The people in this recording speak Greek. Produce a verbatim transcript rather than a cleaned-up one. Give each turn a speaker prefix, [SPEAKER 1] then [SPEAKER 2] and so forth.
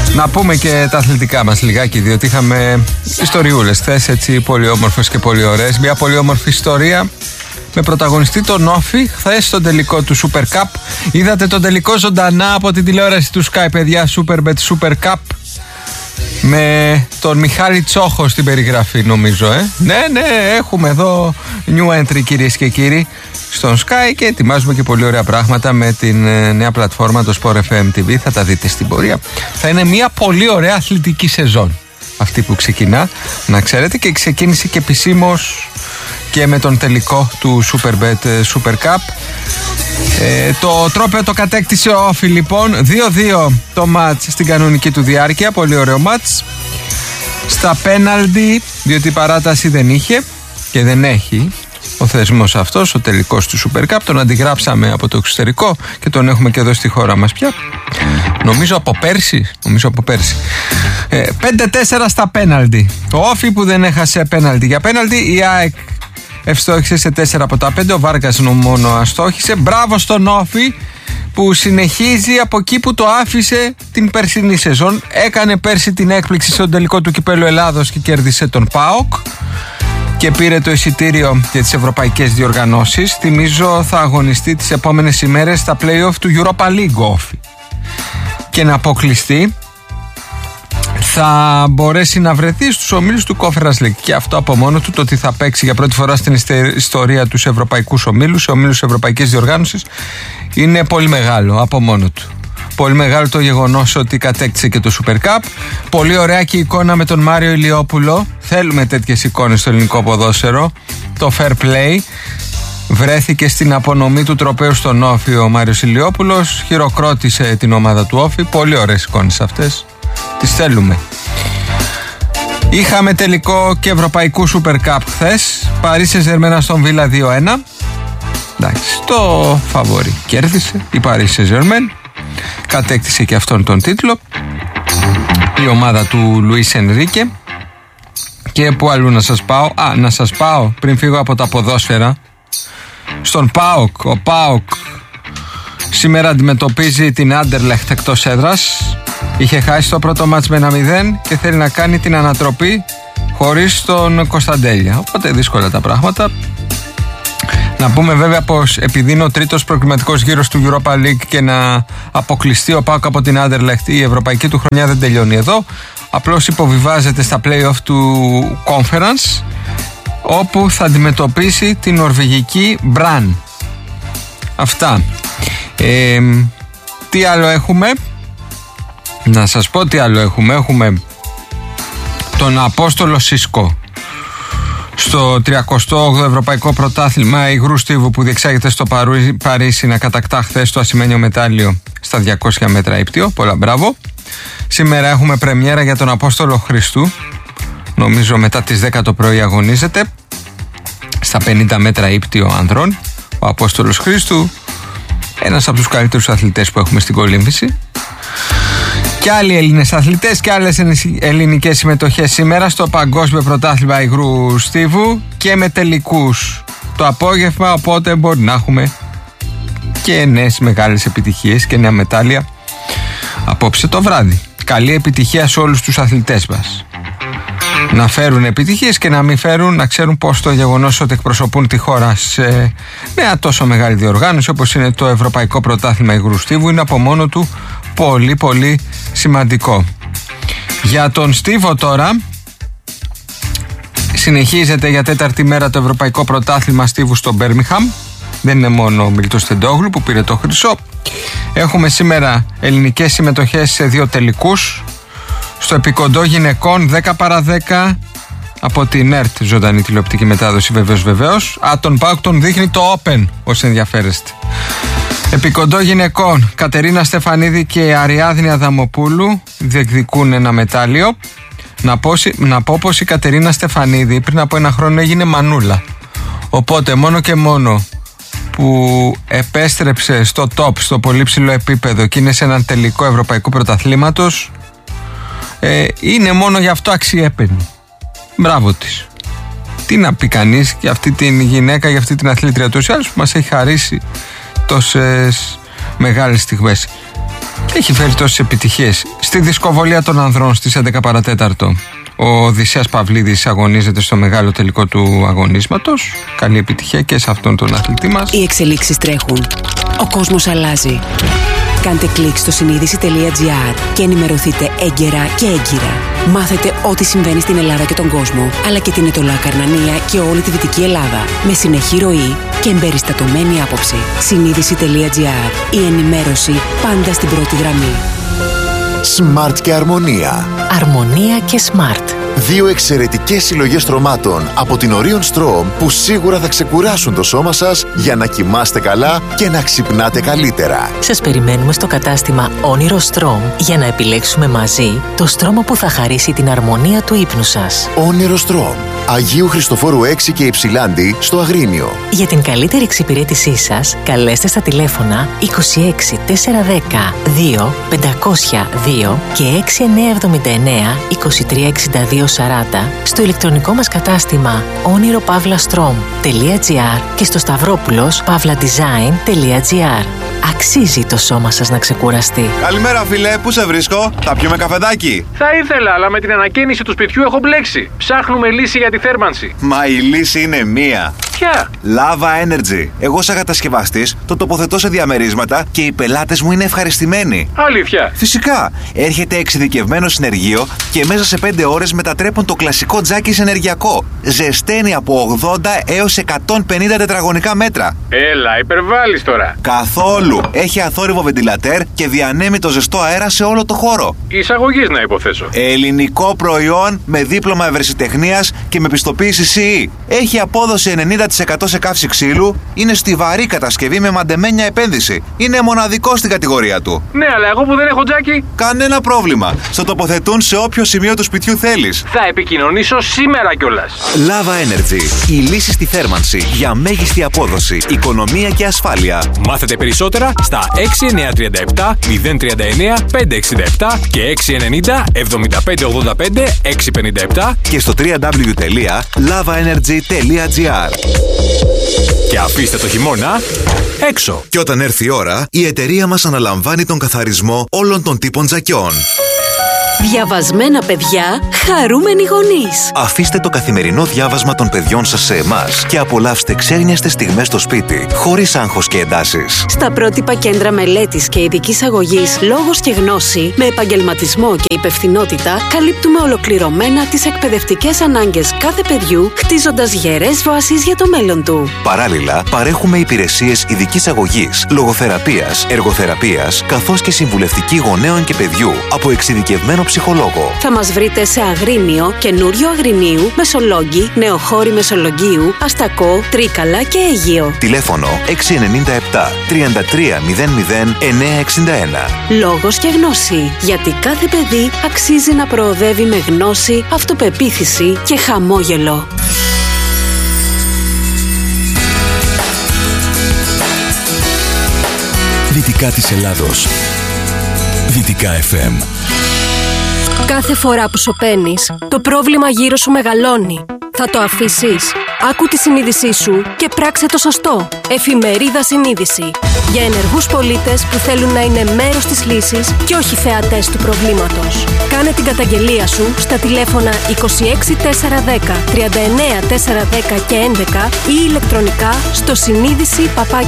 [SPEAKER 1] Να πούμε και τα αθλητικά μας λιγάκι, διότι είχαμε ιστοριούλες χθες, έτσι, πολύ όμορφες και πολύ ωραίες. Μια πολύ όμορφη ιστορία με πρωταγωνιστή τον Όφη χθες στον τελικό του Super Cup. Είδατε τον τελικό ζωντανά από την τηλεόραση του Sky, παιδιά, Superbet Super Cup, με τον Μιχάλη Τσόχο στην περιγραφή, νομίζω, ε. Ναι, ναι, έχουμε εδώ new entry, κυρίες και κύριοι, στον Sky, και ετοιμάζουμε και πολύ ωραία πράγματα με την νέα πλατφόρμα, το Sport εφ εμ τι βι. Θα τα δείτε στην πορεία. Θα είναι μια πολύ ωραία αθλητική σεζόν αυτή που ξεκινά, να ξέρετε, και ξεκίνησε και επισήμως και με τον τελικό του Superbet Super Cup. Ε, το τρόπαιο το κατέκτησε ο Όφη, λοιπόν. δύο δύο το μάτς στην κανονική του διάρκεια. Πολύ ωραίο μάτς. Στα πέναλτι, διότι η παράταση δεν είχε και δεν έχει ο θεσμός αυτός, ο τελικός του Super Cup. Τον αντιγράψαμε από το εξωτερικό και τον έχουμε και εδώ στη χώρα μας πια. Νομίζω από πέρσι. Νομίζω από πέρσι. Ε, πέντε τέσσερα στα πέναλτι. Ο Όφη που δεν έχασε πέναλτι για πέναλτι. Η ΑΕΚ ευστόχησε σε τέσσερα από τα πέντε. Ο Βάρκας μόνο αστόχησε. Μπράβο στον Όφη που συνεχίζει από εκεί που το άφησε την περσινή σεζόν. Έκανε πέρσι την έκπληξη στον τελικό του Κυπέλλου Ελλάδος και κέρδισε τον ΠΑΟΚ και πήρε το εισιτήριο για τις ευρωπαϊκές διοργανώσεις. Θυμίζω θα αγωνιστεί τις επόμενες ημέρες στα play-off του Europa League Όφη και να αποκλειστεί θα μπορέσει να βρεθεί στους ομίλους του Conference League. Και αυτό από μόνο του, το ότι θα παίξει για πρώτη φορά στην ιστορία τους ευρωπαϊκούς ομίλους, σε ομίλους ευρωπαϊκής διοργάνωσης, είναι πολύ μεγάλο από μόνο του. Πολύ μεγάλο το γεγονός ότι κατέκτησε και το Super Cup. Πολύ ωραία και η εικόνα με τον Μάριο Ηλιόπουλο. Θέλουμε τέτοιες εικόνες στο ελληνικό ποδόσφαιρο. Το fair play. Βρέθηκε στην απονομή του τροπαίου στον Όφη ο Μάριος Ηλιόπουλος. Χειροκρότησε την ομάδα του Όφη. Πολύ ωραίες εικόνες αυτές. Τις θέλουμε. Είχαμε τελικό και ευρωπαϊκού Super Cup χθες. Παρί Σεν-Ζερμέν στον Βίλα δύο ένα. Εντάξει, το φαβορί κέρδισε η Παρί Σεν-Ζερμέν. Κατέκτησε και αυτόν τον τίτλο η ομάδα του Λουίς Ενρίκε. Και που αλλού να σας πάω? Α, να σας πάω πριν φύγω από τα ποδόσφαιρα στον ΠΑΟΚ. Ο ΠΑΟΚ σήμερα αντιμετωπίζει την Άντερλεχτ εκτός έδρας. Είχε χάσει το πρώτο μάτς με ένα μηδέν και θέλει να κάνει την ανατροπή χωρίς τον Κωνσταντέλια. Οπότε δύσκολα τα πράγματα. Να πούμε βέβαια πως επειδή είναι ο τρίτος προκριματικός γύρος του Europa League και να αποκλειστεί ο ΠΑΟΚ από την Άντερλεχτ, η ευρωπαϊκή του χρονιά δεν τελειώνει εδώ. Απλώς υποβιβάζεται στα play-off του Conference, όπου θα αντιμετωπίσει την νορβηγική Μπραν. Αυτά. Ε, τι άλλο έχουμε? Να σας πω τι άλλο έχουμε. Έχουμε τον Απόστολο Σίσκο στο τριακοστό όγδοο Ευρωπαϊκό Πρωτάθλημα υγρού στίβου που διεξάγεται στο Παρίσι να κατακτά χθες το ασημένιο μετάλλιο στα διακόσια μέτρα ύπτιο. Πολλά μπράβο. Σήμερα έχουμε πρεμιέρα για τον Απόστολο Χριστού. Νομίζω μετά τις δέκα το πρωί αγωνίζεται στα πενήντα μέτρα ύπτιο ανδρών. Ο Απόστολος Χριστού, ένας από τους καλύτερους αθλητές που έχουμε στην κολύμβηση. Και άλλοι Έλληνες αθλητές και άλλες ελληνικές συμμετοχές σήμερα στο Παγκόσμιο Πρωτάθλημα Υγρού Στίβου και με τελικούς το απόγευμα, οπότε μπορεί να έχουμε και νέες μεγάλες επιτυχίες και νέα μετάλλια απόψε το βράδυ. Καλή επιτυχία σε όλους τους αθλητές μας. Να φέρουν επιτυχίες και να μην φέρουν, να ξέρουν πως το γεγονός ότι εκπροσωπούν τη χώρα σε μια τόσο μεγάλη διοργάνωση όπως είναι το Ευρωπαϊκό Πρωτάθλημα Υγρού Στίβου είναι από μόνο του πολύ πολύ σημαντικό. Για τον Στίβο τώρα, συνεχίζεται για τέταρτη μέρα το Ευρωπαϊκό Πρωτάθλημα Στίβου στο Μπέρμιχαμ. Δεν είναι μόνο ο Μιλτός Τεντόγλου που πήρε το χρυσό. Έχουμε σήμερα ελληνικές συμμετοχές σε δύο τελικούς. Στο επικοντό γυναικών δέκα παρά δέκα από την ΕΡΤ, ζωντανή τηλεοπτική μετάδοση, βεβαίως βεβαίως. Α, τον ΠΑΟΚ τον δείχνει το Open, όσοι ενδιαφέρεστε. Επικοντό γυναικών, Κατερίνα Στεφανίδη και Αριάδνη Αδαμοπούλου διεκδικούν ένα μετάλλιο. Να πω, να πω πως η Κατερίνα Στεφανίδη πριν από ένα χρόνο έγινε μανούλα. Οπότε μόνο και μόνο που επέστρεψε στο top, στο πολύ ψηλό επίπεδο και είναι σε έναν τελικό ευρωπαϊκού πρωταθλήματος, ε, είναι μόνο γι' αυτό αξιέπαινη. Μπράβο της. Τι να πει κανείς για αυτή την γυναίκα, για αυτή την αθλήτρια τους άλλους που μας έχει χαρίσει τόσες μεγάλες στιγμές. έχει φέρει τόσες επιτυχίες. Στη δισκοβολία των ανδρών στις έντεκα παρατέταρτο ο Οδυσσέας Παυλίδης αγωνίζεται στο μεγάλο τελικό του αγωνίσματος. Καλή επιτυχία και σε αυτόν τον αθλητή μας.
[SPEAKER 2] Οι εξελίξεις τρέχουν. Ο κόσμος αλλάζει. Κάντε κλικ στο συνείδηση τελεία τζι άρ και ενημερωθείτε έγκαιρα και έγκυρα. Μάθετε ό,τι συμβαίνει στην Ελλάδα και τον κόσμο, αλλά και την Ετωλά Καρνανία και όλη τη Δυτική Ελλάδα. Με συνεχή ροή και εμπεριστατωμένη άποψη. συνείδηση τελεία τζι άρ. Η ενημέρωση πάντα στην πρώτη γραμμή.
[SPEAKER 3] Smart και Αρμονία.
[SPEAKER 4] Αρμονία και Smart.
[SPEAKER 3] Δύο εξαιρετικές συλλογές στρωμάτων από την Orion Strom που σίγουρα θα ξεκουράσουν το σώμα σας για να κοιμάστε καλά και να ξυπνάτε καλύτερα.
[SPEAKER 4] Σας περιμένουμε στο κατάστημα Όνειρο Strom για να επιλέξουμε μαζί το στρώμα που θα χαρίσει την αρμονία του ύπνου σας.
[SPEAKER 3] Όνειρο Strom. Αγίου Χριστοφόρου έξι και Υψηλάντη στο Αγρίνιο.
[SPEAKER 4] Για την καλύτερη εξυπηρέτησή σας, καλέστε στα τηλέφωνα είκοσι έξι τετρακόσια δέκα δύο πεντακόσια δύο και έξι εννιά εβδομήντα εννέα είκοσι τρία εξήντα δύο σαράντα στο ηλεκτρονικό μας κατάστημα όνειρο παύλα στρομ τελεία τζι άρ και στο σταυρόπουλος παύλα design τελεία τζι άρ. Αξίζει το σώμα σας να ξεκουραστεί.
[SPEAKER 5] Καλημέρα φίλε, πού σε βρίσκω? Θα πιούμε καφεδάκι?
[SPEAKER 6] Θα ήθελα, αλλά με την ανακαίνιση του σπιτιού έχω μπλέξει. Ψάχνουμε λύση για τη θέρμανση.
[SPEAKER 5] Μα η λύση είναι μία.
[SPEAKER 6] Ποια?
[SPEAKER 5] Lava Energy. Εγώ σαν κατασκευαστής το τοποθετώ σε διαμερίσματα και οι πελάτες μου είναι ευχαριστημένοι.
[SPEAKER 6] Αλήθεια?
[SPEAKER 5] Φυσικά. Έρχεται εξειδικευμένο συνεργείο και μέσα σε πέντε ώρες μετατρέπουν το κλασικό τζάκι σε ενεργειακό. Ζεσταίνει από ογδόντα έως εκατόν πενήντα τετραγωνικά μέτρα.
[SPEAKER 6] Έλα, υπερβάλλεις τώρα.
[SPEAKER 5] Καθόλου. Έχει αθόρυβο βεντιλατέρ και διανέμει το ζεστό αέρα σε όλο το χώρο.
[SPEAKER 6] Εισαγωγής να υποθέσω.
[SPEAKER 5] Ελληνικό προϊόν με δίπλωμα ευρεσιτεχνίας και με πιστοποίηση σι ι. Έχει απόδοση ενενήντα τοις εκατό σε καύση ξύλου. Είναι στιβαρή κατασκευή με μαντεμένια επένδυση. Είναι μοναδικό στην κατηγορία του.
[SPEAKER 6] Ναι, αλλά εγώ που δεν έχω τζάκι.
[SPEAKER 5] Κανένα πρόβλημα. Στο τοποθετούν σε όποιο σημείο του σπιτιού θέλεις.
[SPEAKER 6] Θα επικοινωνήσω σήμερα κιόλας.
[SPEAKER 5] Lava Energy. Η λύση στη θέρμανση για μέγιστη απόδοση, οικονομία και ασφάλεια.
[SPEAKER 7] Μάθετε περισσότερα στα έξι εννιά τρία επτά μηδέν τρία εννιά πέντε έξι επτά και έξι ενενήντα εβδομήντα πέντε ογδόντα πέντε έξι πενήντα επτά
[SPEAKER 5] και στο double-u double-u double-u τελεία lava energy τελεία τζι άρ.
[SPEAKER 7] Και αφήστε το χειμώνα έξω.
[SPEAKER 3] Και όταν έρθει η ώρα, η εταιρεία μας αναλαμβάνει τον καθαρισμό όλων των τύπων τζακιών.
[SPEAKER 2] Διαβασμένα παιδιά, χαρούμενοι γονείς.
[SPEAKER 3] Αφήστε το καθημερινό διάβασμα των παιδιών σας σε εμάς και απολαύστε ξένιαστες στιγμές στο σπίτι, χωρίς άγχος και εντάσεις.
[SPEAKER 2] Στα πρότυπα κέντρα μελέτης και ειδικής αγωγής Λόγος και Γνώση, με επαγγελματισμό και υπευθυνότητα, καλύπτουμε ολοκληρωμένα τις εκπαιδευτικές ανάγκες κάθε παιδιού, χτίζοντας γερές βάσεις για το μέλλον του.
[SPEAKER 3] Παράλληλα, παρέχουμε υπηρεσίες ειδικής αγωγής, λογοθεραπείας, εργοθεραπείας, καθώς και συμβουλευτική γονέων και παιδιού από εξειδικευμένο ψυχολόγο.
[SPEAKER 2] Θα μας βρείτε σε Αγρίνιο, Καινούριο Αγρινίου, Μεσολόγγι, Νεοχώρη Μεσολογγίου, Αστακό, Τρίκαλα και Αίγυο.
[SPEAKER 3] Τηλέφωνο έξι εννιά επτά τριάντα τρία μηδέν μηδέν εννιά εξήντα ένα.
[SPEAKER 2] Λόγος και Γνώση. Γιατί κάθε παιδί αξίζει να προοδεύει με γνώση, αυτοπεποίθηση και χαμόγελο.
[SPEAKER 8] Δυτικά της Ελλάδος. Δυτικά εφ εμ.
[SPEAKER 9] Κάθε φορά που σωπαίνεις, το πρόβλημα γύρω σου μεγαλώνει. Θα το αφήσεις? Άκου τη συνείδησή σου και πράξε το σωστό. Εφημερίδα Συνείδηση. Για ενεργούς πολίτες που θέλουν να είναι μέρος της λύσης και όχι θεατές του προβλήματος. Κάνε την καταγγελία σου στα τηλέφωνα είκοσι έξι τετρακόσια δέκα τριάντα εννέα τετρακόσια δέκα και έντεκα ή ηλεκτρονικά στο συνείδηση παπάκι